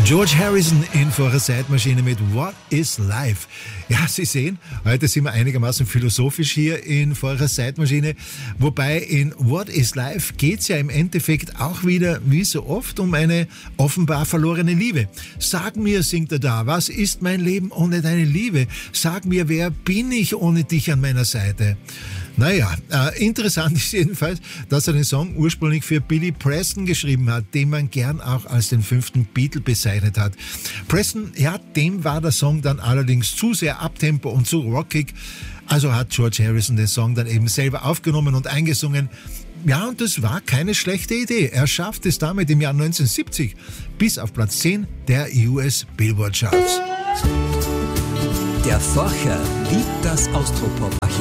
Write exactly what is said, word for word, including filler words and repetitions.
George Harrison in Vorher Zeitmaschine mit What is Life? Ja, Sie sehen, heute sind wir einigermaßen philosophisch hier in Vorher Zeitmaschine. Wobei in What is Life geht's ja im Endeffekt auch wieder, wie so oft, um eine offenbar verlorene Liebe. Sag mir, singt er da, was ist mein Leben ohne deine Liebe? Sag mir, wer bin ich ohne dich an meiner Seite? Naja, äh, interessant ist jedenfalls, dass er den Song ursprünglich für Billy Preston geschrieben hat, den man gern auch als den fünften Beatle bezeichnet hat. Preston, ja, dem war der Song dann allerdings zu sehr abtempo und zu rockig, also hat George Harrison den Song dann eben selber aufgenommen und eingesungen. Ja, und das war keine schlechte Idee. Er schafft es damit im Jahr neunzehnhundertsiebzig bis auf Platz zehn der U S Billboard Charts. Der Forscher liebt das Austropop.